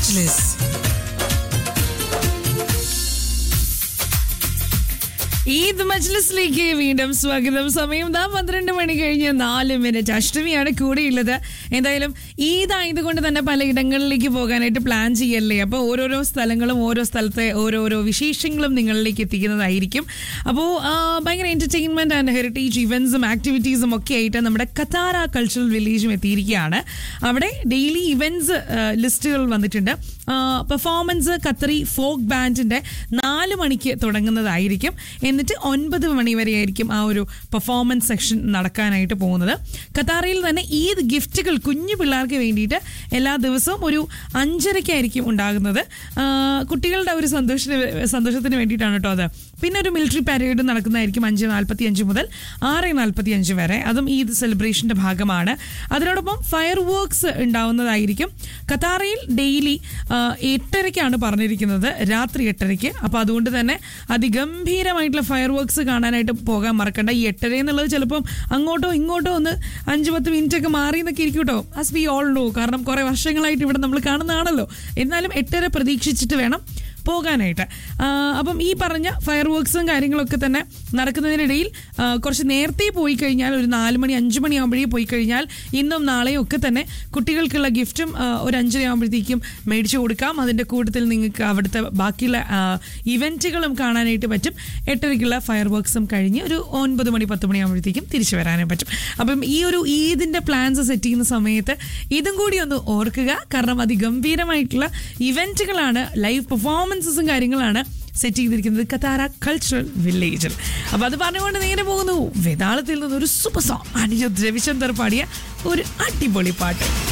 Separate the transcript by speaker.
Speaker 1: മജ്ലിസ്. ഈദ് മജ്ലിസിലേക്ക് വീണ്ടും സ്വാഗതം. സമയം 12 മണി കഴിഞ്ഞ് 4 അഷ്ടമിയാണ് കൂടെയുള്ളത്. എന്തായാലും ഈദ് ആയതുകൊണ്ട് തന്നെ പലയിടങ്ങളിലേക്ക് പോകാനായിട്ട് പ്ലാൻ ചെയ്യല്ലേ. അപ്പോൾ ഓരോരോ സ്ഥലങ്ങളും ഓരോ സ്ഥലത്തെ ഓരോരോ വിശേഷങ്ങളും നിങ്ങളിലേക്ക് എത്തിക്കുന്നതായിരിക്കും. അപ്പോൾ ഭയങ്കര എന്റർടൈൻമെന്റ് ആൻഡ് ഹെറിറ്റേജ് ഇവന്റ്സും ആക്ടിവിറ്റീസും ഒക്കെ ആയിട്ട് നമ്മുടെ കത്താര കൾച്ചറൽ വില്ലേജും എത്തിയിരിക്കുകയാണ്. അവിടെ ഡെയിലി ഇവന്റ്സ് ലിസ്റ്റുകൾ വന്നിട്ടുണ്ട്. പെർഫോമൻസ് ഖത്തറി ഫോക്ക് ബാൻഡിന്റെ 4 മണിക്ക് തുടങ്ങുന്നതായിരിക്കും. എന്നിട്ട് 9 മണി വരെയായിരിക്കും ആ ഒരു പെർഫോമൻസ് സെക്ഷൻ നടക്കാനായിട്ട് പോകുന്നത്. ഖത്താറിൽ തന്നെ ഈദ് ഗിഫ്റ്റുകൾ കുഞ്ഞു പിള്ളേർക്ക് വേണ്ടിയിട്ട് എല്ലാ ദിവസവും ഒരു 5:30 ഉണ്ടാകുന്നത്. കുട്ടികളുടെ ഒരു സന്തോഷത്തിന് വേണ്ടിയിട്ടാണ് കേട്ടോ അത്. പിന്നെ ഒരു മിലിറ്ററി പരേഡ് നടക്കുന്നതായിരിക്കും 5:45 മുതൽ 6:45 വരെ. അതും ഈദ് സെലിബ്രേഷന്റെ ഭാഗമാണ്. അതിനോടൊപ്പം ഫയർ വർക്ക്സ് ഉണ്ടാവുന്നതായിരിക്കും. ഖത്താറിൽ ഡെയിലി 8:30 പറഞ്ഞിരിക്കുന്നത്, രാത്രി 8:30. അപ്പോൾ അതുകൊണ്ട് തന്നെ അതിഗംഭീരമായിട്ടുള്ള ഫയർ വർക്ക്സ് കാണാനായിട്ട് പോകാൻ മറക്കണ്ട. ഈ 8:30 എന്നുള്ളത് ചിലപ്പം അങ്ങോട്ടോ ഇങ്ങോട്ടോ ഒന്ന് 5-10 മിനിറ്റ് ഒക്കെ മാറി എന്നൊക്കെ ഇരിക്കും കേട്ടോ. ആസ് വി ഓൾ നോ, കാരണം കുറേ വർഷങ്ങളായിട്ട് ഇവിടെ നമ്മൾ കാണുന്നതാണല്ലോ. എന്നാലും 8:30 പ്രതീക്ഷിച്ചിട്ട് വേണം പോകാനായിട്ട്. അപ്പം ഈ പറഞ്ഞ ഫയർ വർക്ക്സും കാര്യങ്ങളൊക്കെ തന്നെ നടക്കുന്നതിനിടയിൽ കുറച്ച് നേരത്തെ പോയി കഴിഞ്ഞാൽ, ഒരു 4 മണി 5 മണി ആകുമ്പോഴേ പോയി കഴിഞ്ഞാൽ ഇന്നും നാളെയും ഒക്കെ തന്നെ കുട്ടികൾക്കുള്ള ഗിഫ്റ്റും ഒരു 5:30 ആകുമ്പോഴത്തേക്കും മേടിച്ചു കൊടുക്കാം. അതിൻ്റെ കൂട്ടത്തിൽ നിങ്ങൾക്ക് അവിടുത്തെ ബാക്കിയുള്ള ഇവൻറ്റുകളും കാണാനായിട്ട് പറ്റും. 8:30 ഫയർ വർക്ക്സും കഴിഞ്ഞ് ഒരു 9 മണി 10 മണി ആകുമ്പോഴത്തേക്കും തിരിച്ചു വരാനും പറ്റും. അപ്പം ഈ ഒരു ഈദിൻ്റെ പ്ലാൻസ് സെറ്റ് ചെയ്യുന്ന സമയത്ത് ഇതും കൂടി ഒന്ന് ഓർക്കുക. കാരണം അതിഗംഭീരമായിട്ടുള്ള ഇവൻറ്റുകളാണ്, ലൈവ് പെർഫോമൻസും കാര്യങ്ങളാണ് സെറ്റ് ചെയ്തിരിക്കുന്നത് കത്താര കൾച്ചറൽ വില്ലേജിൽ. അപ്പോൾ അത് പറഞ്ഞുകൊണ്ട് നേരെ പോകുന്നു വേതാളത്തിൽ നിന്ന് ഒരു സൂപ്പർ സോങ്. അനുജ രവിചന്ദർ പാടിയ ഒരു അടിപൊളി പാട്ട്.